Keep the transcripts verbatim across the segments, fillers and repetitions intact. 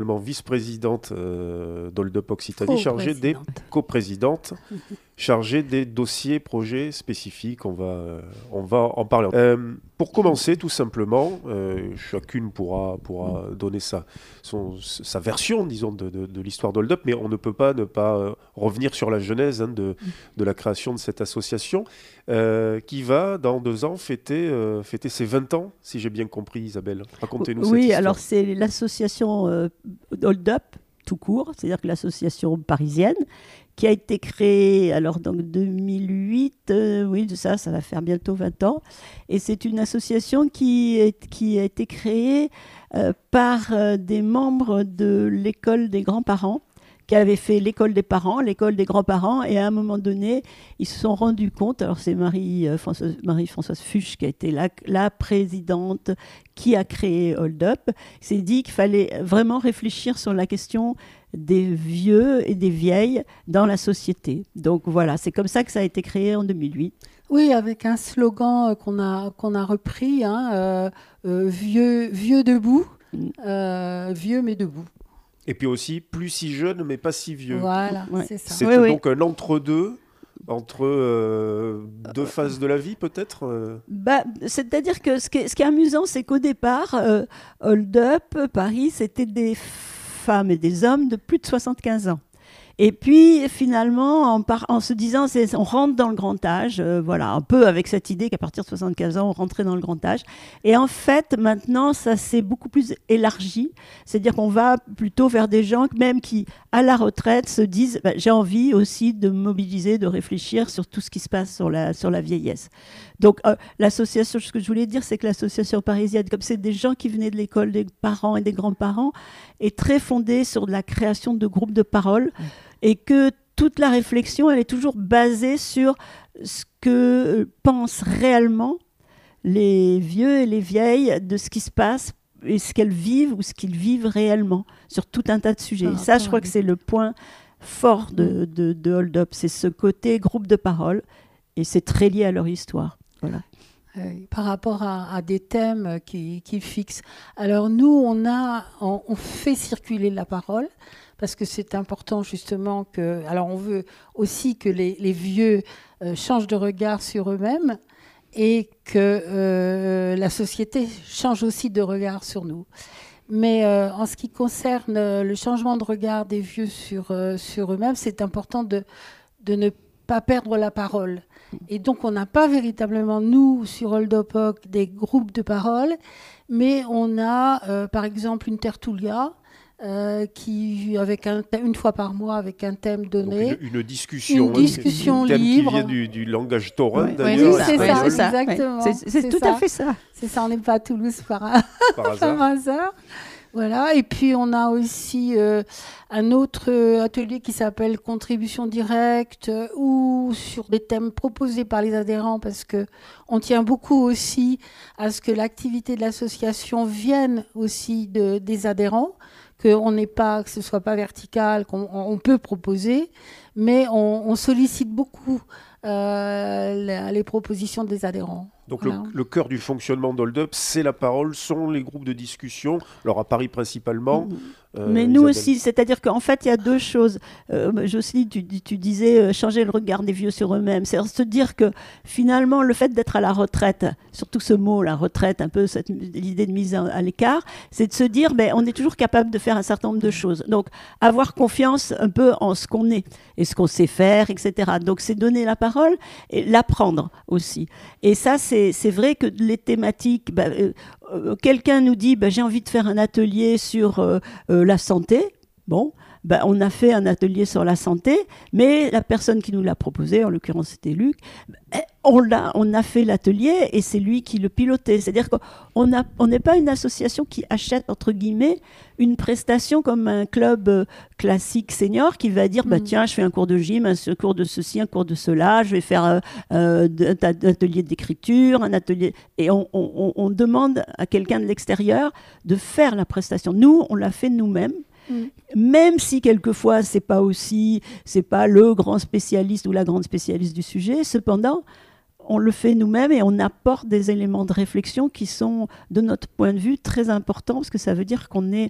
vice-présidente euh, d'Hold Up Occitanie, chargée des coprésidentes, chargée des dossiers, projets spécifiques. On va, euh, on va en parler. Euh, pour commencer, tout simplement, euh, chacune pourra, pourra donner sa, son, sa version, disons, de, de, de l'histoire d'Hold Up, mais on ne peut pas ne pas euh, revenir sur la genèse hein, de, de la création de cette association, euh, qui va, dans deux ans, fêter, euh, fêter ses vingt ans, si j'ai bien compris, Isabelle. Racontez-nous cette oui, histoire. alors c'est l'association euh, Hold Up, tout court, c'est-à-dire que l'association parisienne, qui a été créée alors donc deux mille huit, euh, oui, de ça, ça va faire bientôt vingt ans, et c'est une association qui, est, qui a été créée euh, par euh, des membres de l'école des grands-parents, qui avaient fait l'école des parents, l'école des grands-parents, et à un moment donné, ils se sont rendus compte, alors c'est Marie-Françoise, Marie-Françoise Fuchs qui a été la, la présidente qui a créé Hold Up, s'est dit qu'il fallait vraiment réfléchir sur la question des vieux et des vieilles dans la société. Donc voilà, c'est comme ça que ça a été créé en deux mille huit. Oui, avec un slogan qu'on a, qu'on a repris, hein, euh, euh, vieux, vieux debout, euh, vieux mais debout. Et puis aussi, plus si jeune, mais pas si vieux. Voilà, ouais. c'est ça. C'est oui, donc oui. un entre-deux, entre euh, deux phases de la vie, peut-être euh... bah, c'est-à-dire que ce qui est, ce qui est amusant, c'est qu'au départ, euh, Hold Up, Paris, c'était des femmes et des hommes de plus de soixante-quinze ans. Et puis, finalement, en, par, en se disant, c'est, on rentre dans le grand âge, euh, voilà, un peu avec cette idée qu'à partir de soixante-quinze ans, on rentrait dans le grand âge. Et en fait, maintenant, ça s'est beaucoup plus élargi. C'est-à-dire qu'on va plutôt vers des gens, même qui, à la retraite, se disent, bah, j'ai envie aussi de me mobiliser, de réfléchir sur tout ce qui se passe sur la, sur la vieillesse. Donc, euh, l'association, ce que je voulais dire, c'est que l'association parisienne, comme c'est des gens qui venaient de l'école des parents et des grands-parents, est très fondée sur de la création de groupes de parole. Mmh. Et que toute la réflexion, elle est toujours basée sur ce que pensent réellement les vieux et les vieilles de ce qui se passe et ce qu'elles vivent ou ce qu'ils vivent réellement sur tout un tas de sujets. Ah, ça, je crois oui. que c'est le point fort de, de, de Hold Up, c'est ce côté groupe de parole et c'est très lié à leur histoire. Voilà. Euh, par rapport à, à des thèmes qui, qui fixent. Alors nous, on, a, on, on fait circuler la parole parce que c'est important justement que... Alors on veut aussi que les, les vieux euh, changent de regard sur eux-mêmes et que euh, la société change aussi de regard sur nous. Mais euh, en ce qui concerne euh, le changement de regard des vieux sur, euh, sur eux-mêmes, c'est important de, de ne pas perdre la parole. Et donc, on n'a pas véritablement, nous, sur Hold Up, des groupes de parole, mais on a, euh, par exemple, une tertulia euh, qui, avec un, une fois par mois, avec un thème donné. Donc une, une discussion, une discussion un thème libre. Qui vient du, du langage taurin, ouais, d'ailleurs. Oui, c'est ouais, ça, c'est ça, exactement. Ouais. C'est, c'est, c'est tout ça. à fait ça. C'est ça, on n'est pas à Toulouse par, par hasard. par hasard. Voilà, et puis on a aussi euh, un autre atelier qui s'appelle Contribution directe euh, ou sur des thèmes proposés par les adhérents parce que on tient beaucoup aussi à ce que l'activité de l'association vienne aussi de, des adhérents, qu'on n'ait pas, que ce soit pas vertical, qu'on on peut proposer, mais on, on sollicite beaucoup euh, les propositions des adhérents. Donc voilà. le, le cœur du fonctionnement d'Hold Up, c'est la parole, sont les groupes de discussion, alors à Paris principalement. Mmh. Euh, Mais nous Isabelle. aussi, c'est-à-dire qu'en fait, il y a deux choses. Euh, Jocelyne, tu, tu disais euh, changer le regard des vieux sur eux-mêmes. C'est se dire que finalement, le fait d'être à la retraite, surtout ce mot, la retraite, un peu cette, l'idée de mise à, à l'écart, c'est de se dire, ben, on est toujours capable de faire un certain nombre de choses. Donc, avoir confiance un peu en ce qu'on est et ce qu'on sait faire, et cetera. Donc, c'est donner la parole et l'apprendre aussi. Et ça, c'est, c'est vrai que les thématiques... Ben, euh, euh, quelqu'un nous dit, ben, j'ai envie de faire un atelier sur... Euh, euh, la santé, bon, ben, on a fait un atelier sur la santé, mais la personne qui nous l'a proposé, en l'occurrence c'était Luc, ben, on, l'a, on a fait l'atelier et c'est lui qui le pilotait. C'est-à-dire qu'on n'est on pas une association qui achète, entre guillemets, une prestation comme un club euh, classique senior qui va dire, mmh. bah, tiens, je fais un cours de gym, un cours de ceci, un cours de cela, je vais faire euh, euh, un atelier d'écriture, un atelier... Et on, on, on demande à quelqu'un de l'extérieur de faire la prestation. Nous, on l'a fait nous-mêmes. Mmh. Même si quelquefois c'est pas aussi, c'est pas le grand spécialiste ou la grande spécialiste du sujet, cependant on le fait nous-mêmes et on apporte des éléments de réflexion qui sont, de notre point de vue, très importants parce que ça veut dire qu'on est en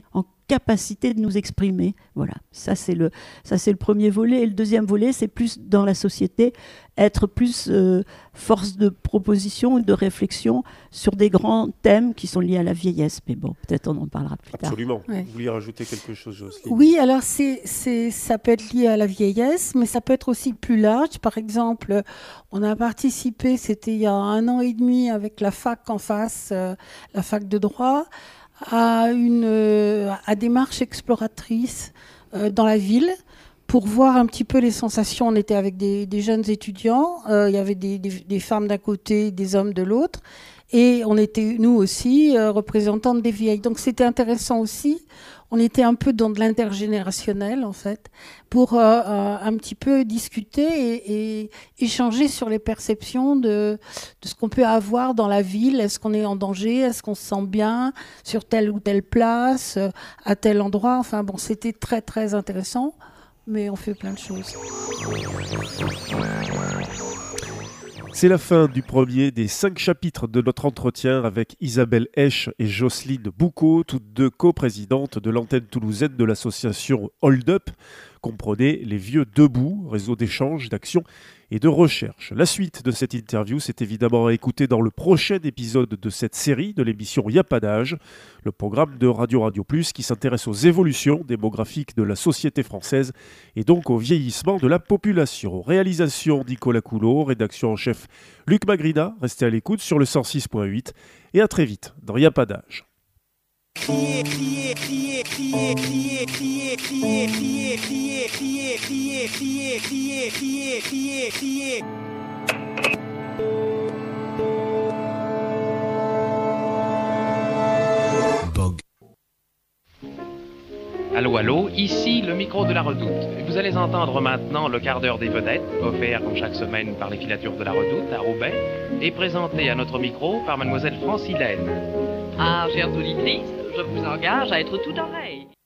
capacité de nous exprimer. Voilà, ça c'est le, ça c'est le premier volet. Et le deuxième volet, c'est plus dans la société, être plus euh, force de proposition et de réflexion sur des grands thèmes qui sont liés à la vieillesse. Mais bon, peut-être on en parlera plus tard. Absolument. Ouais. Vous vouliez rajouter quelque chose, Jocelyne ? Oui, alors c'est, c'est, ça peut être lié à la vieillesse, mais ça peut être aussi plus large. Par exemple, on a participé, c'était il y a un an et demi, avec la fac en face, euh, la fac de droit, à une euh, à des marches exploratrices euh, dans la ville pour voir un petit peu les sensations. On était avec des, des jeunes étudiants, euh, il y avait des, des, des femmes d'un côté, des hommes de l'autre, et on était, nous aussi, euh, représentantes des vieilles. Donc c'était intéressant aussi. On était un peu dans de l'intergénérationnel, en fait, pour euh, euh, un petit peu discuter et, et échanger sur les perceptions de, de ce qu'on peut avoir dans la ville. Est-ce qu'on est en danger ? Est-ce qu'on se sent bien sur telle ou telle place, euh, à tel endroit ? Enfin bon, c'était très, très intéressant, mais on fait plein de choses. C'est la fin du premier des cinq chapitres de notre entretien avec Isabelle Esch et Jocelyne Boucaud, toutes deux coprésidentes de l'antenne toulousaine de l'association Hold Up. Comprenez les Vieux Debout, réseau d'échange, d'action et de recherche. La suite de cette interview, c'est évidemment à écouter dans le prochain épisode de cette série de l'émission Y'a pas d'âge, le programme de Radio Radio Plus qui s'intéresse aux évolutions démographiques de la société française et donc au vieillissement de la population. Réalisation Nicolas Coulot, rédaction en chef Luc Magrida. Restez à l'écoute sur le cent six point huit et à très vite dans Y'a pas d'âge. Crier, crier, crier, crier, crier, crier, crier, crier, crier, crier, crier, crier, crier, crier, crier, crier. Bog. Allô, allô, ici le micro de la Redoute. Vous allez entendre maintenant le quart d'heure des vedettes, offert comme chaque semaine par les filatures de la Redoute à Roubaix, et présenté à notre micro par mademoiselle Francilène. Ah, chères auditrices, je vous engage à être tout oreille.